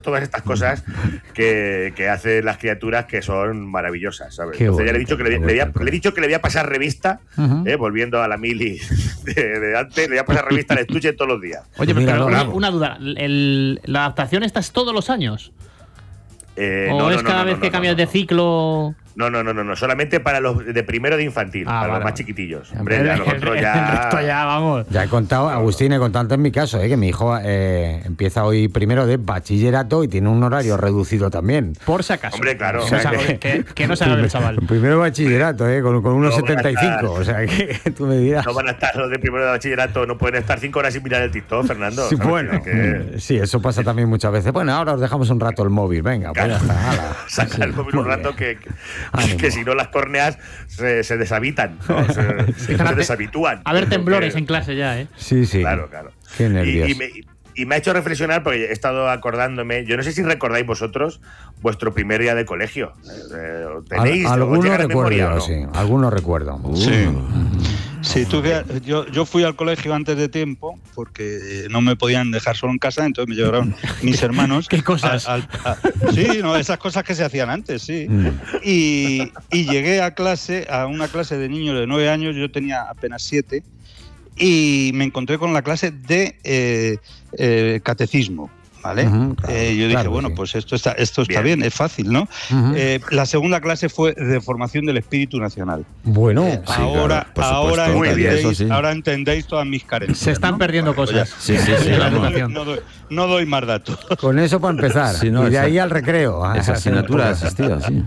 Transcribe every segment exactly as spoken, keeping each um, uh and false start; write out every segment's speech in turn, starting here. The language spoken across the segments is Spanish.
todas estas cosas que, que hacen las criaturas que son maravillosas, ¿sabes? Qué Entonces bonito, ya le he dicho que le, le, le, le he dicho que le voy a pasar revista, uh-huh. eh, volviendo a la mili de, de antes, le voy a pasar revista al estuche todos los días. Oye, pero, pero una, una duda, el, ¿la adaptación esta es todos los años? Eh, ¿O no, es no, cada no, vez no, que no, cambias no, de no. ciclo? No, no, no, no, no, solamente para los de primero de infantil, ah, para vale, los más vale. chiquitillos. Hombre, ya los otros El ya... resto ya, vamos. Ya he contado, Agustín, he contado antes en mi caso, eh, que mi hijo eh, empieza hoy primero de bachillerato y tiene un horario reducido también. Por si acaso. Hombre, claro. O sea, que, que, que no se haga el chaval. Primero de bachillerato, eh, con, con unos No setenta y cinco, o sea, que tú me dirás. No van a estar los de primero de bachillerato, no pueden estar cinco horas sin mirar el TikTok, Fernando. Sí, bueno, que... sí, eso pasa también muchas veces. Bueno, ahora os dejamos un rato el móvil, venga, claro. pues ya está. Ala. Saca sí, el móvil un rato que, que, que si no las córneas se, se deshabitan, ¿no? se, sí, se deshabitúan. A ver temblores en clase ya, ¿eh? Sí, sí. Claro, claro. Qué nervios. Y, y, me, y me ha hecho reflexionar porque he estado acordándome, yo no sé si recordáis vosotros vuestro primer día de colegio. Eh, ¿Tenéis? Al, algunos recuerdo, memoria, ¿no? sí, algunos recuerdo. Uh. Sí. Sí, tú, yo, yo fui al colegio antes de tiempo porque no me podían dejar solo en casa, entonces me llevaron mis hermanos. ¿Qué cosas? A, a, a, sí, no, esas cosas que se hacían antes, sí. Mm. Y, y llegué a clase, a una clase de niños de nueve años, yo tenía apenas siete, y me encontré con la clase de eh, eh, catecismo. ¿Vale? Uh-huh, claro, eh, yo dije, claro, bueno, sí. pues esto está, esto está bien. bien, es fácil, ¿no? Uh-huh. Eh, la segunda clase fue de formación del espíritu nacional. Bueno, eh, sí, ahora, claro, ahora, entendéis, eso sí. ahora entendéis todas mis carencias. Se están ¿no? perdiendo bueno, cosas. Sí, sí, sí. la no, educación. No, doy, no doy más datos. Con eso para empezar. Sí, no, y de esa, ahí al recreo. Esa asignatura asistida, sí.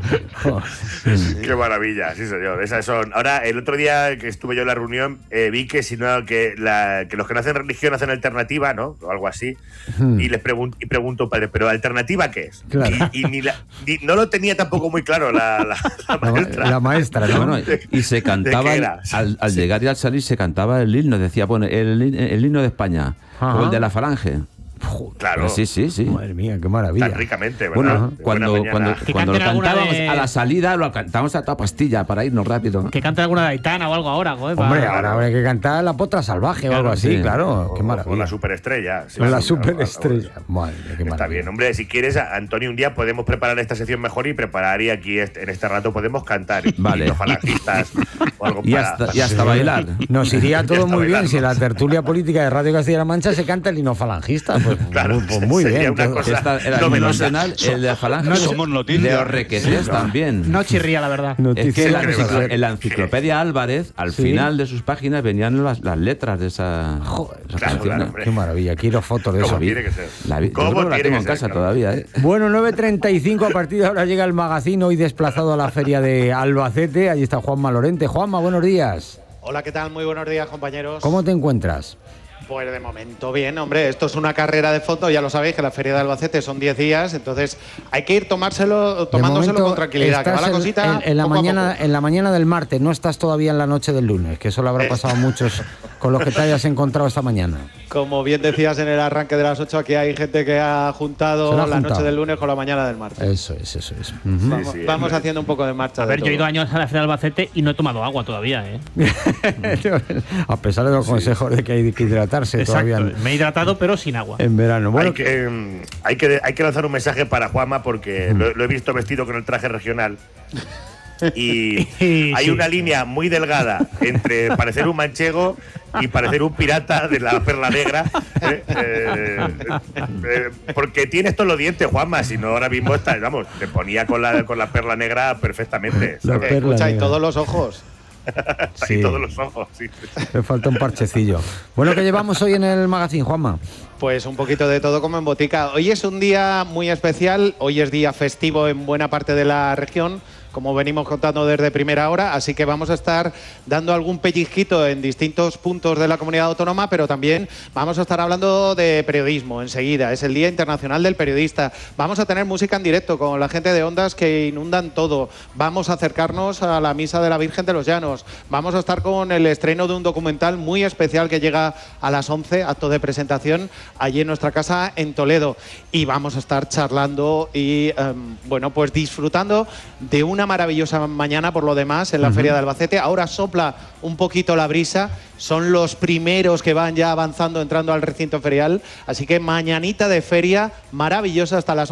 sí. Qué maravilla, sí, señor. Esas son. Ahora, el otro día que estuve yo en la reunión, eh, vi que si no, que, la, que los que no hacen religión hacen alternativa, ¿no? O algo así. Hmm. Y les pregunto, y pregunto, padre, ¿pero alternativa qué es? Claro. Y, y ni la, ni, no lo tenía tampoco muy claro la, la, la maestra. La maestra, ¿no? Bueno, y se cantaba, al, al sí. llegar y al salir, se cantaba el himno. Decía, bueno, el, el himno de España, Ajá. o el de la Falange. Claro. Pero sí, sí, sí. Madre mía, qué maravilla. Tan ricamente, ¿verdad? Bueno, cuando, cuando, cuando lo cantábamos de... a la salida, lo cantábamos a toda pastilla para irnos rápido. Que cante alguna de Aitana o algo ahora, joder. Hombre, para... ahora habrá que cantar La Potra Salvaje claro, o algo así, sí. claro. O, qué maravilla. O La Superestrella. Sí, o La Superestrella. Madre mía, qué maravilla. Está bien, hombre, si quieres, Antonio, un día podemos preparar esta sección mejor y preparar y aquí en este rato podemos cantar. Vale. Y los falangistas o algo y para, hasta, para... y hasta bailar. Nos iría todo muy bien si en la tertulia política de Radio Castilla-La Mancha se canta el himno falangista. Pues, claro, pues muy sería bien. Una cosa Esta era el nacional, el de la Falange. No somos noticias. De los requetés sí, también. No chirría, la verdad. Es que en la, encicl en la enciclopedia Álvarez, al ¿Sí? final de sus páginas venían las, las letras de esa, Joder, esa claro, canción. Claro, qué maravilla, quiero fotos de eso. ¿Cómo tiene que ser? La, yo ¿Cómo creo que la tengo en ser, casa claro. todavía, ¿eh? Bueno, nueve treinta y cinco, a partir de ahora llega el magazine, hoy desplazado a la feria de Albacete. Allí está Juanma Lorente. Juanma, buenos días. Hola, ¿qué tal? Muy buenos días, compañeros. ¿Cómo te encuentras? Pues de momento bien, hombre, esto es una carrera de fondo, ya lo sabéis que la Feria de Albacete son diez días, entonces hay que ir tomárselo, tomándoselo con tranquilidad, que va la cosita en, en, la poco mañana, a poco. en la mañana del martes, no estás todavía en la noche del lunes, que eso lo habrá pasado a muchos con los que te hayas encontrado esta mañana. Como bien decías en el arranque de las ocho, aquí hay gente que ha juntado ha la juntado. noche del lunes con la mañana del martes. Eso es, eso es. Uh-huh. sí, vamos, sí, vamos haciendo un poco de marcha. A de ver, todo. yo he ido años a la Feria de Albacete y no he tomado agua todavía, ¿eh? A pesar de los sí. consejos de que hay que hidratarse. Exacto. Todavía Me he hidratado, pero sin agua. En verano. Bueno, hay, que, eh, hay, que, hay que lanzar un mensaje para Juanma porque mm. lo, lo he visto vestido con el traje regional. Y hay sí. una línea muy delgada entre parecer un manchego y parecer un pirata de la Perla Negra, ¿eh? Eh, eh, porque tienes todos los dientes, Juanma, si no ahora mismo está, vamos, te ponía con la, con la Perla Negra perfectamente. La perla Escucha, negra. Y todos los ojos. Sí. Y todos los ojos, sí. Me falta un parchecillo. Bueno, ¿qué llevamos hoy en el magazine, Juanma? Pues un poquito de todo como en botica. Hoy es un día muy especial, hoy es día festivo en buena parte de la región, como venimos contando desde primera hora, así que vamos a estar dando algún pellizquito en distintos puntos de la comunidad autónoma, pero también vamos a estar hablando de periodismo enseguida. Es el Día Internacional del Periodista. Vamos a tener música en directo con la gente de Ondas que inundan todo. Vamos a acercarnos a la Misa de la Virgen de los Llanos. Vamos a estar con el estreno de un documental muy especial que llega a las once, acto de presentación, allí en nuestra casa en Toledo. Y vamos a estar charlando y, um, bueno, pues disfrutando de una maravillosa mañana por lo demás en la uh-huh. Feria de Albacete. Ahora sopla un poquito la brisa, son los primeros que van ya avanzando, entrando al recinto ferial, así que mañanita de feria maravillosa hasta las